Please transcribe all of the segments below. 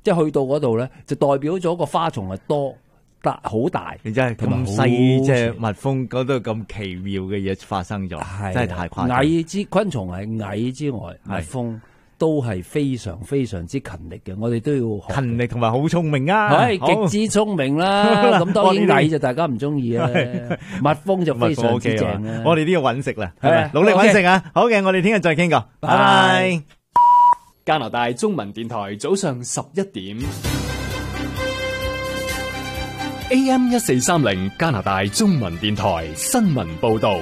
即係去到嗰度咧，就代表咗個花叢係多好大， 你真係咁細隻蜜蜂嗰度咁奇妙嘅嘢發生咗，真係太誇張。 蟻之昆蟲係蟻之外，蜜蜂都係非常非常之勤力嘅，我哋都要學勤力同埋好聰明啊， 係極之聰明啦。咁當然蟻就大家唔中意啦，蜜蜂就非常之正啦。 我哋都要揾食啦，係咪？努力揾食啊！好嘅，我哋聽日再傾過，拜拜。 加拿大中文電台早上11點 AM 1430加拿大中文電台新聞報道。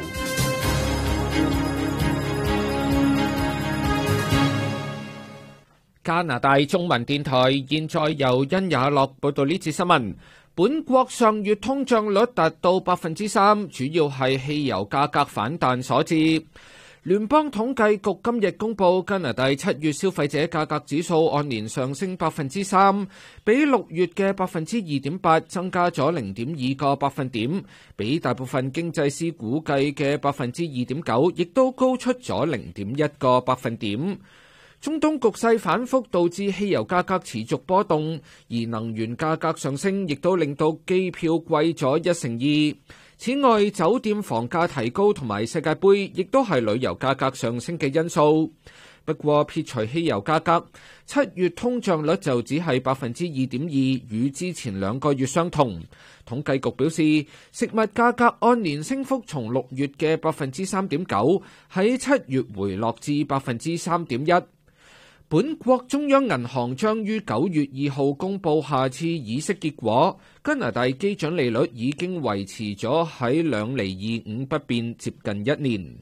加拿大中文電台現在由殷也樂報道呢節新聞。本國上月通脹率達到 3%， 主要係汽油價格反彈所致。聯邦統計局今日公布加拿大7月消費者價格指數按年上升 3%， 比6月嘅 2.8% 增加咗 0.2個百分點，比大部分經濟師估計嘅 2.9% 亦都高出咗 0.1個百分點。中東局勢反覆導致汽油價格持續波動，而能源價格上升亦都令到機票貴咗1成2。此外，酒店房價提高同埋世界盃亦都係旅遊價格上升嘅因素。不過撇除汽油價格，7月通脹率就只係 2.2%， 與之前2個月相同。統計局表示，食物價格按年升幅從6月嘅 3.9% 喺7月回落至 3.1%。本國中央銀行將於9月2號公布下次議息結果，加拿大基準利率已經維持咗喺2.25%不變接近1年。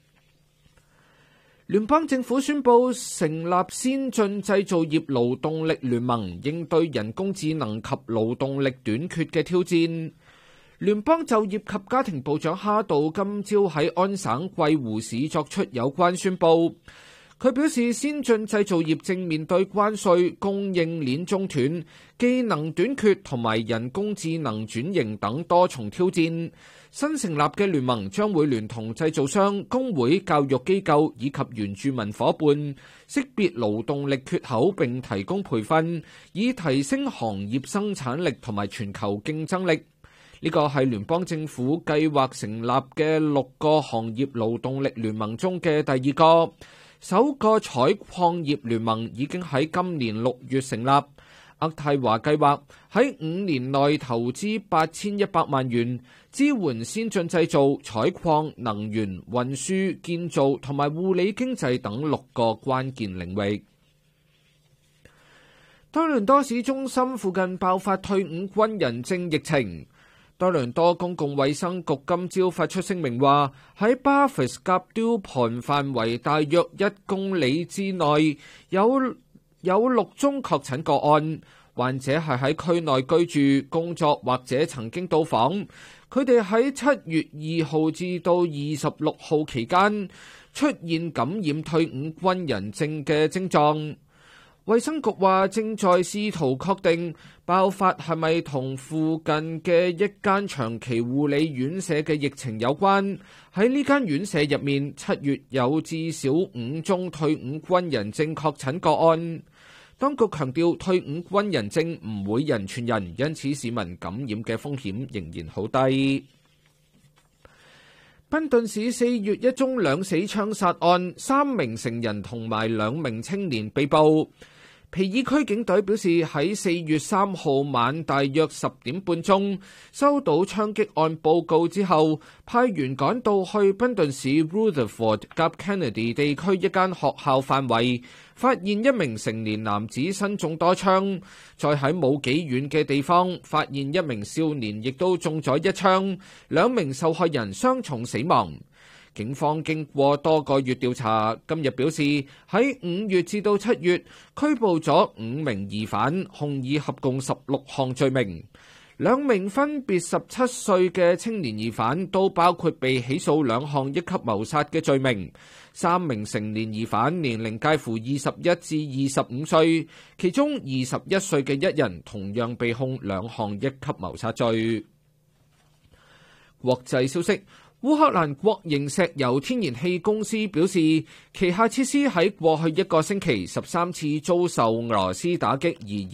聯邦政府宣布成立先進製造業勞動力聯盟，應對人工智能及勞動力短缺嘅挑戰。聯邦就業及家庭部長哈杜今朝喺安省貴湖市作出有關宣布。佢表示，先進製造業正面對關稅、供應鏈中斷、技能短缺同埋人工智能轉型等多重挑戰。新成立嘅聯盟將會聯同製造商、工會、教育機構以及原住民伙伴，識別勞動力缺口並提供培訓，以提升行業生產力同埋全球競爭力。呢個係聯邦政府計劃成立嘅6個行業勞動力聯盟中嘅第2個。首個採礦業聯盟已經喺今年6月成立。渥太華計劃喺5年內投資8100萬元，支援先進製造、採礦、能源、運輸、建造同埋護理經濟等6個關鍵領域。多倫多市中心附近爆發退伍軍人證疫情。多倫多公共衛生局今朝發出聲明話，喺巴弗斯甲雕盤範圍大約1公里之內有6宗確診個案，患者係喺區內居住、工作或者曾經到訪。佢哋喺7月2號至到26號期間出現感染退伍軍人證嘅症狀。衛生局話正在試圖確定爆發係咪同附近嘅一間長期護理院舍嘅疫情有關。喺呢間院舍入面，7月有至少5宗退伍軍人證確診個案。當局強調退伍軍人證唔會人傳人，因此市民感染嘅風險仍然好低。賓頓市4月一宗兩死槍殺案，3名成人同埋2名青年被捕。皮爾區警隊表示，喺4月3號晚大約10點半鐘收到槍擊案報告之後，派員趕到去賓頓市 Rutherford 及 Kennedy 地區一間學校範圍，發現一名成年男子身中多槍，再喺冇幾遠嘅地方發現一名少年亦都中咗1槍，2名受害人傷重死亡。警方經過多個月調查，今日表示喺5月至到7月拘捕咗5名疑犯，控以合共16項罪名。2名分別17歲嘅青年疑犯都包括被起訴2項一級謀殺嘅罪名。3名成年疑犯年齡介乎21至25歲，其中21歲嘅1人同樣被控2項一級謀殺罪。國際消息。烏克蘭國營石油天然氣公司表示，旗下設施喺過去1個星期13次遭受俄羅斯打擊而